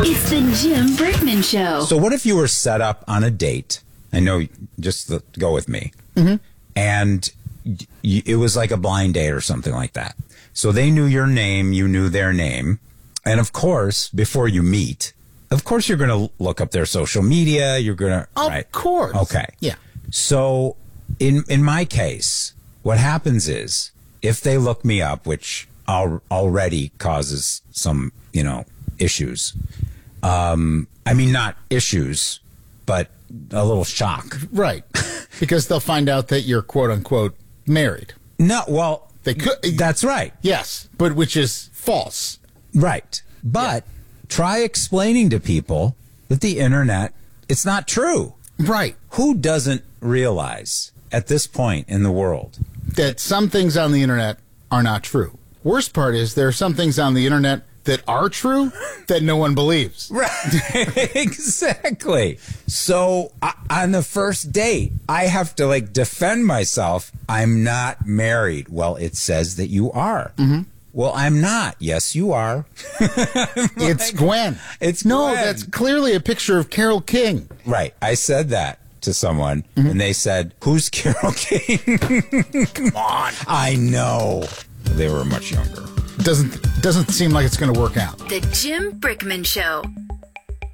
It's the Jim Brickman Show. So what if you were set up on a date? I know, just go with me. Mm-hmm. And it was like a blind date or something like that. So they knew your name, you knew their name. And of course, before you meet, of course you're going to look up their social media. You're going to... Of course. Okay. Yeah. So in my case, what happens is if they look me up, which already causes some, issues. I mean, not issues, but a little shock. Right. Because they'll find out that you're quote unquote married. No, well, They could. that's right. Yes, but which is false. Right. But try explaining to people that the internet, it's not true. Right. Who doesn't realize at this point in the world That some things on the internet are not true. Worst part is there are some things on the internet that are true that no one believes. Right. Exactly. So on the first date, I have to defend myself. I'm not married. Well, it says that you are. Mm-hmm. Well, I'm not. Yes, you are. It's Gwen. It's No, Gwen. that's clearly a picture of Carole King. Right. I said that to someone, and they said, "Who's Carole King?" Come on. I know. They were much younger. Doesn't seem like it's going to work out. The Jim Brickman Show.